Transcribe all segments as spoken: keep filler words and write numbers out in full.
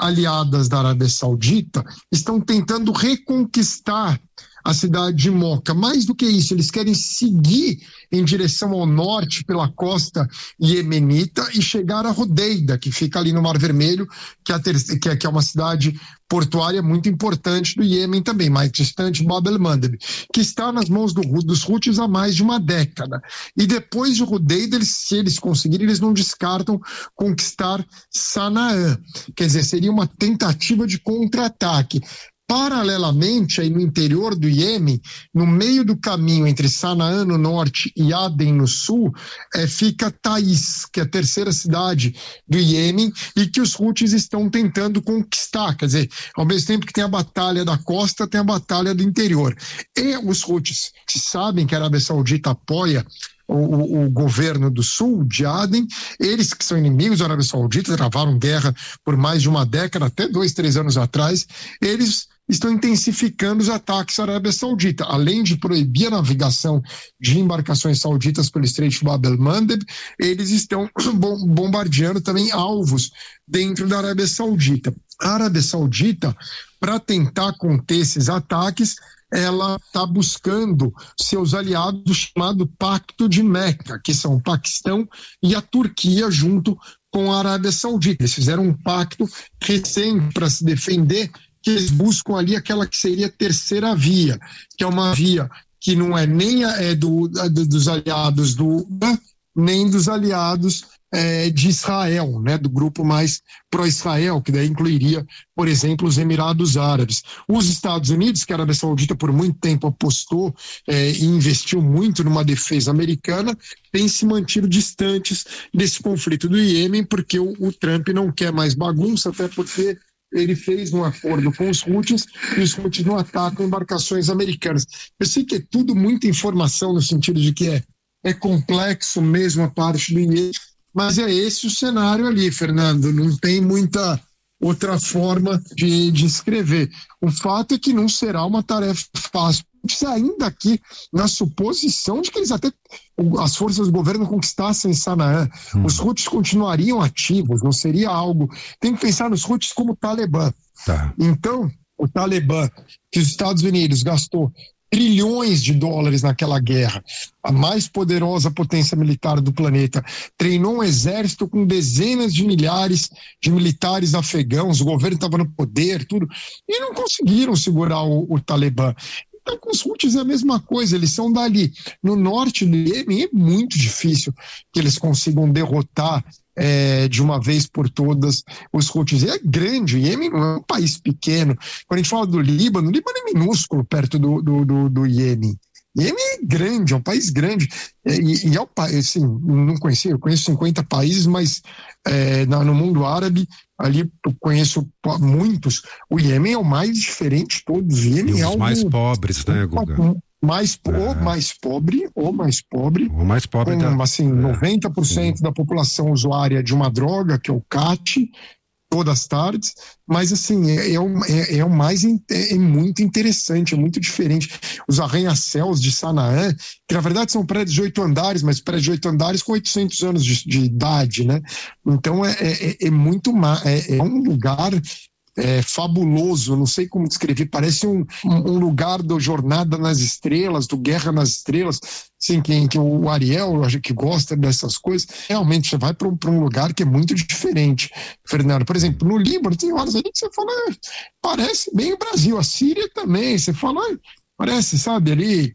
aliadas da Arábia Saudita estão tentando reconquistar a cidade de Moca. Mais do que isso, eles querem seguir em direção ao norte pela costa iemenita e chegar a Rodeida, que fica ali no Mar Vermelho, que é, ter- que é, que é uma cidade portuária muito importante do Iêmen também, mais distante, Bab el-Mandeb, que está nas mãos do, dos Houthis há mais de uma década. E depois de Rodeida, eles, se eles conseguirem, eles não descartam conquistar Sanaã. Quer dizer, seria uma tentativa de contra-ataque. Paralelamente, aí no interior do Iêmen, no meio do caminho entre Sanaã no norte e Aden no sul, é, fica Taiz, que é a terceira cidade do Iêmen e que os Houthis estão tentando conquistar. Quer dizer, ao mesmo tempo que tem a batalha da costa, tem a batalha do interior. E os Houthis, que sabem que a Arábia Saudita apoia O, o, o governo do sul, de Aden, eles que são inimigos da Arábia Saudita, travaram guerra por mais de uma década, até dois, três anos atrás, eles estão intensificando os ataques à Arábia Saudita. Além de proibir a navegação de embarcações sauditas pelo Estreito de Bab el-Mandeb, eles estão bombardeando também alvos dentro da Arábia Saudita. A Arábia Saudita, para tentar conter esses ataques, ela está buscando seus aliados do chamado Pacto de Meca, que são o Paquistão e a Turquia junto com a Arábia Saudita. Eles fizeram um pacto recente para se defender, que eles buscam ali aquela que seria a terceira via, que é uma via que não é nem a, é do, a, dos aliados do nem dos aliados é, de Israel, né, do grupo mais pró-Israel, que daí incluiria, por exemplo, os Emirados Árabes. Os Estados Unidos, que a Arábia Saudita por muito tempo apostou é, e investiu muito numa defesa americana, têm se mantido distantes desse conflito do Iêmen, porque o, o Trump não quer mais bagunça, até porque ele fez um acordo com os Houthis e os Houthis não atacam embarcações americanas. Eu sei que é tudo muita informação no sentido de que é, é complexo mesmo a parte do Iêmen, mas é esse o cenário ali, Fernando. Não tem muita outra forma de, de escrever. O fato é que não será uma tarefa fácil. Ainda aqui na suposição de que eles até as forças do governo conquistassem Sanaã, hum. os Houthis continuariam ativos, não seria algo. Tem que pensar nos Houthis como Talibã. Tá. Então, o Talibã, que os Estados Unidos gastou trilhões de dólares naquela guerra, a mais poderosa potência militar do planeta, treinou um exército com dezenas de milhares de militares afegãos, o governo estava no poder, tudo, e não conseguiram segurar o, o Talibã. Então, com os Houthis é a mesma coisa, eles são dali. No norte do Iêmen é muito difícil que eles consigam derrotar é, de uma vez por todas os Houthis. É grande, o Iêmen não é um país pequeno. Quando a gente fala do Líbano, o Líbano é minúsculo perto do, do, do, do Iêmen. Iêmen é grande, é um país grande. E, e é um país, assim, não conheci, eu conheço cinquenta países, mas é, no mundo árabe, ali eu conheço muitos. O Iêmen é o mais diferente de todos. O Iêmen e é os algo, mais pobres, né, Guga? Mais, é. O mais pobre, o mais pobre. O mais pobre com, da... assim, é. noventa por cento Sim. da população usuária de uma droga, que é o CAT, todas as tardes, mas assim, é, é, o, é, é o mais, é, é muito interessante, é muito diferente. Os arranha-céus de Sanaã, que na verdade são prédios de oito andares, mas prédios de oito andares com oitocentos anos de, de idade, né? Então é, é, é muito, é, é um lugar É, fabuloso, não sei como descrever, parece um, um lugar do Jornada nas Estrelas, do Guerra nas Estrelas, assim, que, que o Ariel, que gosta dessas coisas, realmente você vai para um, um lugar que é muito diferente, Fernando. Por exemplo, no Líbano tem horas ali que você fala, ah, parece bem o Brasil, a Síria também, você fala, ah, parece, sabe, ali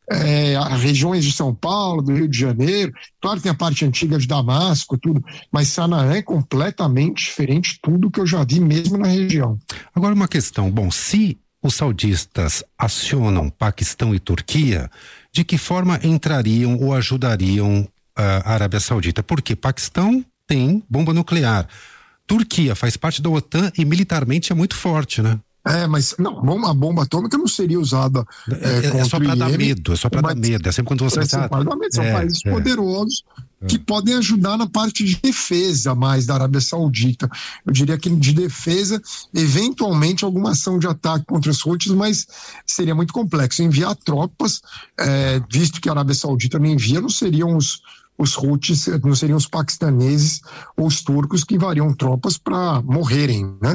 É, regiões de São Paulo, do Rio de Janeiro, claro que tem a parte antiga de Damasco, tudo, mas Sanaã é completamente diferente de tudo que eu já vi mesmo na região. Agora uma questão, bom, se os saudistas acionam Paquistão e Turquia, de que forma entrariam ou ajudariam a Arábia Saudita? Porque Paquistão tem bomba nuclear, Turquia faz parte da OTAN e militarmente é muito forte, né? É, mas não, a bomba atômica não seria usada é, é, contra é só para dar Iêmen, medo, é só para dar medo, é sempre quando você pensa... São é, países é, poderosos é. que podem ajudar na parte de defesa mais da Arábia Saudita. Eu diria que de defesa, eventualmente alguma ação de ataque contra os Houthis, mas seria muito complexo. Enviar tropas, é, visto que a Arábia Saudita não envia, não seriam os os Houthis, não seriam os paquistaneses ou os turcos que enviariam tropas para morrerem, né?